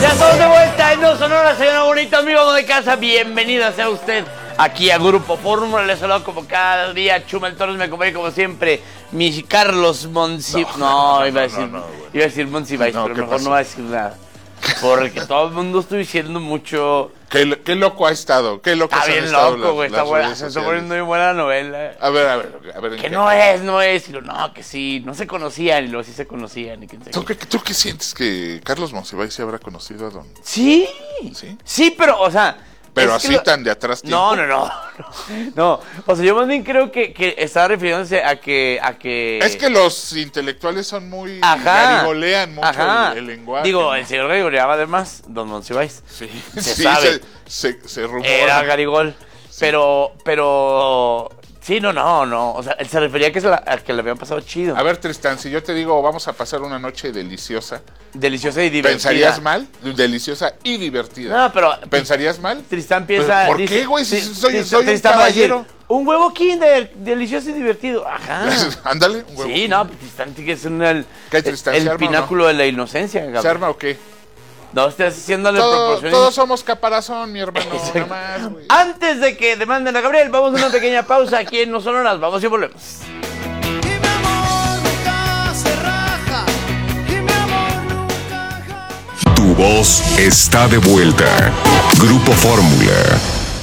Ya estamos de vuelta en No Sonora, señor bonito amigo de casa. Bienvenido sea usted aquí a Grupo Fórmula. Les saludo como cada día. Chumel Torres me acompaña como siempre. Mi Carlos Monsiváis. Iba a decir Monsiváis, pero mejor pasó? no va a decir nada. Porque todo el mundo estoy diciendo mucho. Qué loco ha estado. Qué loco Está se han bien estado loco, güey. Está buena. redes Se está sociales. poniendo muy buena la novela. A ver. ¿en Que qué? no es. Y lo, no, que sí. No se conocían y luego sí se conocían. Y quién sabe ¿Tú qué. qué sientes que Carlos Monsiváis se habrá conocido a don? Sí. ¿Sí? Sí, pero, o sea. Pero es que así lo- tan de atrás tiempo. No, o sea, yo más bien creo que estaba refiriéndose a que... Es que los intelectuales son muy... Ajá, garigolean mucho ajá. el lenguaje. Digo, ¿no? el señor garigoleaba además, don Monsiváis. Sí, se sabe. Se rumora. Era garigol, pero... Sí, no, o sea, él se refería a que le habían pasado chido. A ver, Tristán, si yo te digo vamos a pasar una noche deliciosa, Deliciosa y divertida. ¿pensarías mal? Deliciosa y divertida. No, pero... ¿Pensarías mal? Tristán piensa... ¿Por qué, güey? Si soy un Tristán va a decir, caballero. un huevo Kinder, delicioso y divertido. Ajá. Ándale, un huevo. Sí, no, Tristán que es ¿Qué, Tristán, el se arma o pináculo de la inocencia, ¿Se Gabriel. arma o qué? No, estás haciéndole proporciones. Todos somos caparazón, mi hermano, Exacto. nada más, güey. Antes de que demanden a Gabriel, vamos a una pequeña pausa aquí en No Sonoras. Vamos y volvemos. Y mi amor nunca se raja, y mi amor nunca jamás. Tu voz está de vuelta. Grupo Fórmula.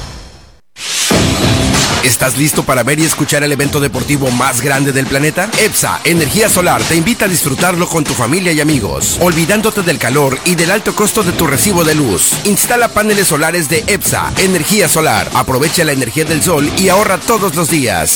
¿Estás listo para ver y escuchar el evento deportivo más grande del planeta? EPSA Energía Solar te invita a disfrutarlo con tu familia y amigos, olvidándote del calor y del alto costo de tu recibo de luz. Instala paneles solares de EPSA Energía Solar. Aprovecha la energía del sol y ahorra todos los días.